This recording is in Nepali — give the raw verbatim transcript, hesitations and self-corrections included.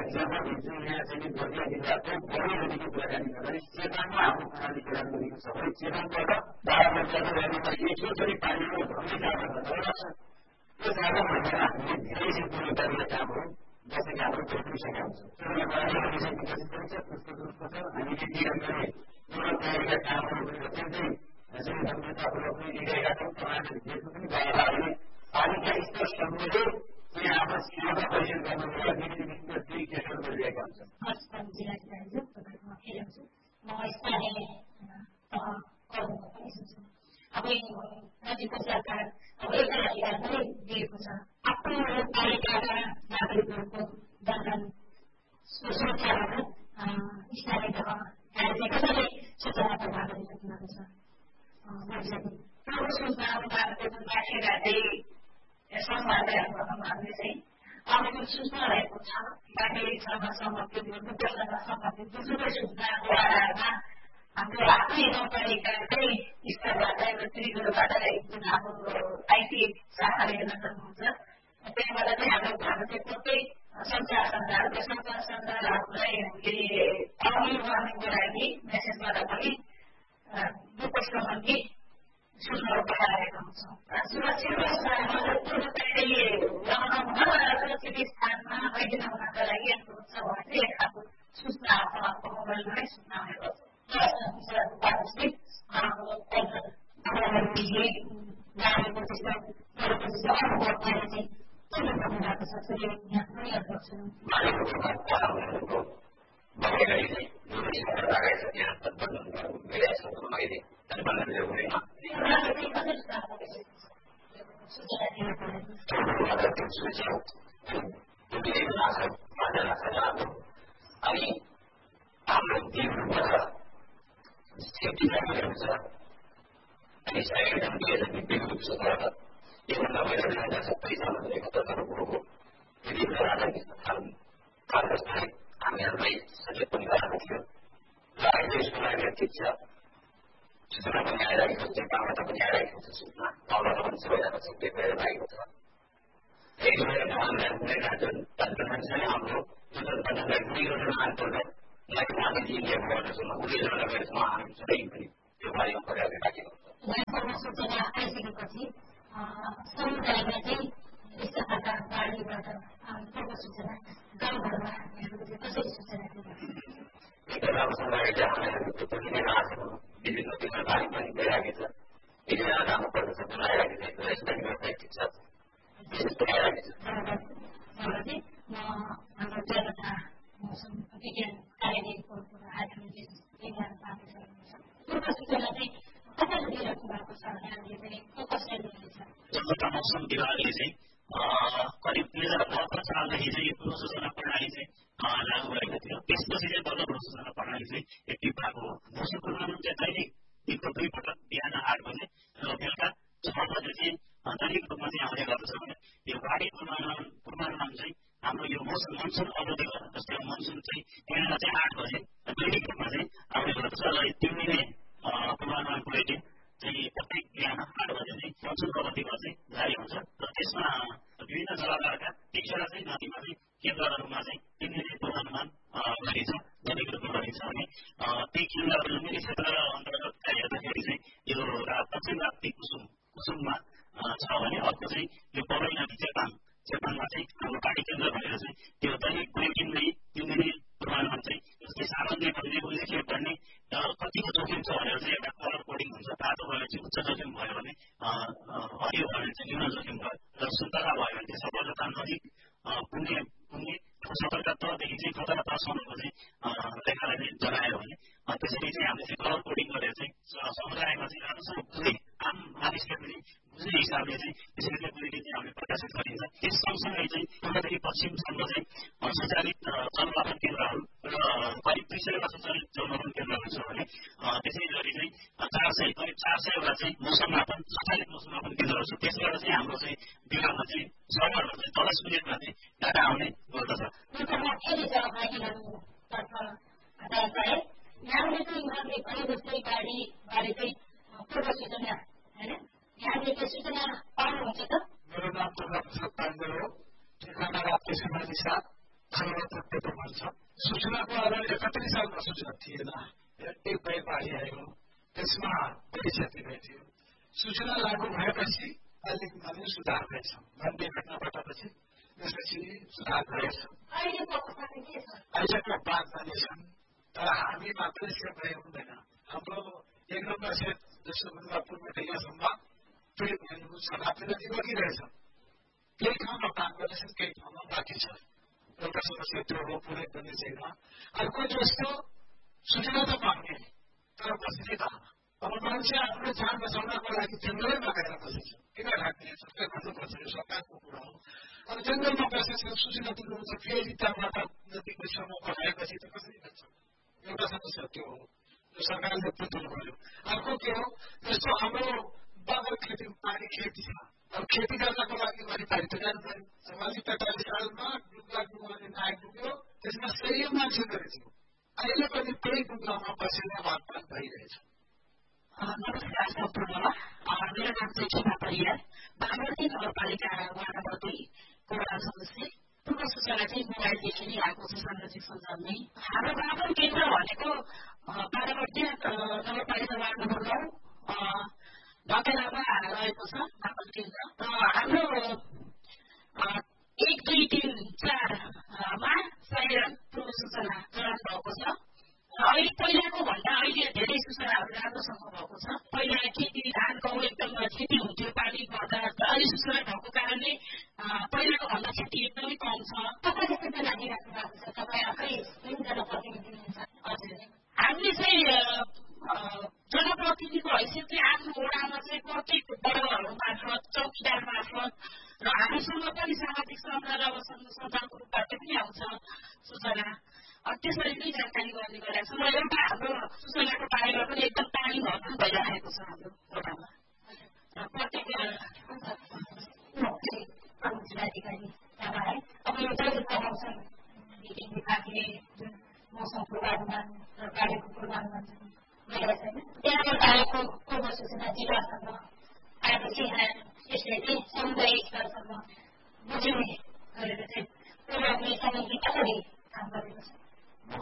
एक्जाम्पल दिन्छु यहाँ चाहिँ बर्दिया जिल्लाको बढीदेखिको कुराकानी गर्दा चेतनमा हाम्रो प्रणाली प्रदान गरिएको छ भने चेतनबाट बाह्र वर्षको रेलीमा एकैचोटि पानीको भन्ने जाँदा गर्दा त्यो जाँदा भनेर हामीले धेरै चाहिँ पूर्ण गरेका कामहरू जस्तै कि हाम्रो पुगिसकेका हुन्छौँ चुनाव प्रणाली चाहिँ विकसित गरिन्छ त्यसको रूपको छ हामीले डिएमले चुनाव प्रणालीका कामहरू पनि अत्यन्तै चाहिँ गम्भीरतापूर्वक पनि लिइरहेका छौँ प्रणाली देशमा पनि बाहिर पानीका स्तर सम्बन्धी यहाँ आफ्नो क्षमता परिचय गर्नुको लागि विभिन्न दुई केसहरू गरिरहेका हुन्छन्। हस्पिटल जिल्लाधिकारी तपाईँकोमा फेरि आउँछु म स्थानीय तहको पनि सुन्छु अब नजिकको सरकार अब एउटा अधिकार पनि दिएको छ आफ्नो पालिकाका नागरिकहरूको जनधन सुरक्षा गर्न स्थानीय तहले कसरी सूचना प्रदान गरिसक्नु भएको छ हाम्रो सूचना उहाँहरूको जुन राखेर चाहिँ संवादहरूले चाहिँ अब त्यो सूचना रहेको छ नागरिकसँग सम्बन्धित मुद्दासँग सम्बन्धित जुनसुकै सूचनाको आधारमा हाम्रो आफ्नै गाउँपालिकाकै स्तरबाट एउटा त्रिगुणबाट जुन हाम्रो आइटी शाखाले हेर्न सक्नुहुन्छ त्यहाँबाट चाहिँ हाम्रो हाम्रो चाहिँ प्रत्येक सञ्चार सञ्जाल र सञ्चार सञ्जालहरूलाई अघि बढ्नुको लागि मेसेजबाट पनि विपक्षसम्बन्धी सूचनाहरू पठाइरहेका हुन्छौँ सुरक्षित सुरक्षित स्थानमा वैद्य हुनका लागि यस्तो हुन्छ भने एक खालको सूचना आफ्नो मोबाइलमै सूचना आउने गर्छ अनि हाम्रो दिनबाट सेफ्टी राखेको छ अनि साइडमा दिएर विभिन्न क्षेत्रबाट योभन्दा बाहिर जाँदा सबै सामानहरू एकत्र कुरोको विभिन्न राजनीतिक कारणले हामीहरूलाई सचेत पनि गराएको थियो र अहिले यसको लागि ठिक छ सूचना पनि आइरहेको छ गाउँबाट पनि आइरहेको छ सूचना गाउँबाट पनि सबैजना सचेत भएर लागेको छ यही भएर गाउँलाई राजन चाहिँ हाम्रो जुन प्रधानमन्त्री योजना अन्तर्गत लागि गान्धी इन्डियाको गर्दछौँ उसले योजना गरेछौँ हामी सबै पनि त्यो बारेमा प्रयास राखेको छ सूचना आइसकेपछि समुदायमा चाहिँ यस्ता खालका बाढीबाट पूर्व सूचना गाउँघरमा कसरी सूचना एकदम राम्रोसँगले हामीहरूको पनि नै आएको विभिन्न विभिन्न बाढी पनि भइरहेको छ एकजना राम्रो पर्दछ बनाइरहेको छ एकदमै यसलाई व्यवसाय ठिक छ विशेष आइरहेको छ हाम्रो जनता मौसम विज्ञान कार्यदेखिको आधारमा पूर्व सूचना चाहिँ कसरी दिइराख्नु भएको छ यहाँले चाहिँ कसरी दिँदैछ जनता मौसम विभागले चाहिँ करिब दुई हजार बहत्तर सालदेखि चाहिँ यो पूर्व सूचना प्रणाली चाहिँ लागू भएको थियो त्यसपछि चाहिँ बल्ल पूर्व सूचना प्रणाली चाहिँ एक्टिभ भएको हो मौसम पूर्वानुमान चाहिँ दैनिक दिनको दुई पटक बिहान आठ बजे र बेलुका छ बजे चाहिँ दैनिक रूपमा चाहिँ आउने गर्दछ भने यो बाढी पूर्वानुमान पूर्वानुमान चाहिँ हाम्रो यो मौसम मनसुन अवधिको जस्तै मनसुन चाहिँ बिहान चाहिँ आठ बजे दैनिक रूपमा चाहिँ आउने गर्दछ र तिन दिने पूर्वानुमान बुलेटिन चाहिँ प्रत्येक बिहान आठ बजे चाहिँ मनसुन अवधिमा चाहिँ जारी हुन्छ र त्यसमा विभिन्न जलाधारका एकवटा चाहिँ नदीमा चाहिँ केन्द्रहरूमा चाहिँ तिन दिने पूर्वानुमान गरिन्छ दैनिक रूपमा गरिन्छ भने ती केन्द्रहरू लुम्बिनी क्षेत्र अन्तर्गतका हेर्दाखेरि चाहिँ यो दक्षिण राप्ती कुसुम कुसुममा छ भने अर्को चाहिँ यो पौरै नदी चेपाङ चेपाङमा चाहिँ हाम्रो बाढी केन्द्र भनेर चाहिँ त्यो दैनिक बुलेटिनमै तिन दिने पूर्वानुमान चाहिँ जस्तै सामान्य भन्ने उल्लेख्य गर्ने कतिको जोखिम छ भनेर चाहिँ एउटा कलर कोडिङ हुन्छ तातो भयो चाहिँ उच्च जोखिम भयो भने हरियो भयो भने चाहिँ न्यून जोखिम भयो र सुन्तला भयो भने चाहिँ सतर्कता नजिक पुग्ने पुग्ने सतर्कतादेखि चाहिँ खतरा तहसम्मको चाहिँ लेखालाई चाहिँ जनायो भने त्यसरी चाहिँ हामीले चाहिँ कलर कोडिङ गरेर चाहिँ समुदायमा चाहिँ राम्रोसँग बुझ्ने आम मानिसले पनि बुझ्ने हिसाबले चाहिँ त्यसरी चाहिँ बुलेटिन चाहिँ हामीले प्रकाशित गरिन्छ त्यस सँगसँगै चाहिँ पूर्वदेखि पश्चिमसम्म चाहिँ सञ्चालित जलमापन केन्द्रहरू र करिब दुई सयवटा सञ्चालित जलमापन केन्द्रहरू छ भने त्यसै गरी चाहिँ चार सय करिब चार सयवटा चाहिँ मौसम मापन सञ्चालित मौसम मापन केन्द्रहरू छ त्यसबाट चाहिँ हाम्रो चाहिँ बिहारमा चाहिँ सर्भरमा चाहिँ दस मिनटमा चाहिँ डाटा आउने गर्दछ यहाँले चाहिँ उहाँले भने जस्तै बाढीबारे चाहिँ पूर्व सूचना होइन यहाँले त्यो सूचना पाउनुहुन्छ त मेरो नाम दुर्गा प्रसाद पाण्डे हो ठेगाना राप्ती समाधि साथ छ। सूचनाको अगाडि एकहत्तरी सालमा सूचना थिएन, एक भए बाढी आयो, त्यसमा बढी क्षति भयो। सूचना लागू भएपछि अलिक माने सुधार भएछ, भन्ने घटनाबाट पछि त्यसपछि सुधार भएछ। अहिलेका पाँच मानिस छन्, तर हामी मात्रै सेफ भए हुँदैन। हाम्रो एक नम्बर सेट जस्तो पूर्वबाट यहाँसम्म पीडित भएको समाप्ति नदी बगिरहेछ। केही ठाउँमा काम गर्दैछ, केही ठाउँमा बाँकी छ। एउटा समस्या त्यो हो, पुरै गर्ने छैन। अर्को जस्तो सूचना त पाउने तर बस्ने त अब मान्छे आफ्नो जान बचाउनको लागि जङ्गलैमा गएर बसेछ। किन राख्ने? सरकार भन्नुपर्छ, यो सरकारको कुरा हो। अब जङ्गलमा बसेछ, सूचना दिनुहुन्छ, फेरि त्यहाँबाट नदीको समूह बनाएपछि त कसरी बन्छ? एउटा समस्या त्यो हो, यो सरकारले बुझ्नु पर्यो। अर्को के हो, जस्तो हाम्रो बगर खेती पानी खेती छ, अब खेती गर्नको लागि भने पानी त जानु पर्यो। चौवालिस पैँतालिस सालमा डुब्ला डुब्ने नायक डुब्यो, त्यसमा सय मान्छे गरेको अहिले पनि त्यही डुब्लामा बसेर बातपात भइरहेछ। नमस्कार सम्पूर्णमा, मेरो नाम चाहिँ खिमा परियार, बागमती नगरपालिका वार्ड नम्बर दुईको सदस्य। पूर्व सूचना चाहिँ मोबाइलदेखि नै आएको छ, सामाजिक सञ्जालमै। हाम्रो बागमती केन्द्र भनेको बागमती नगरपालिका वार्ड नम्बर नौ ढकेलामा रहेको छ बागमती केन्द्र। हाम्रो एक दुई तिन चारमा सय पूर्व सूचना प्रदान भएको छ। अहिले पहिलाको भन्दा अहिले धेरै सूचनाहरू राम्रोसँग भएको छ। पहिला खेती धान गहुँ एकदम खेती हुन्थ्यो, पानी पर्दा अहिले सूचना भएको कारणले पहिलाको भन्दा खेती एकदमै कम छ। तपाईँले के लागिराख्नु भएको छ? तपाईँ आफै जनप्रतिनिधि हुनुहुन्छ। हजुर, हामीले चाहिँ जनप्रतिनिधिको हैसियतले आफ्नो वडामा चाहिँ प्रत्येक वर्गहरू मार्फत, चौकीदार मार्फत र हामीसँग पनि सामाजिक सञ्जाल र सञ्जालको रूपबाट पनि आउँछ सूचना। त्यसरी नै जानकारी गर्ने गरेका छौँ र एउटा हाम्रो सूचनाको बारेमा पनि एकदम तालिम भर्खर भइरहेको छ हाम्रो वडामा। प्रत्येक जिल्लाधिकारी अब यो जहिले मौसम विभागले जुन मौसम पूर्वानुमान र कार्यको पूर्वानुमान गरेका छैन, त्यहाँबाट आएको पूर्व सूचना जिल्लासम्म आएपछि यसले चाहिँ समुदाय स्तरसम्म बुझ्ने गरेर चाहिँ पूर्वानुमान कसरी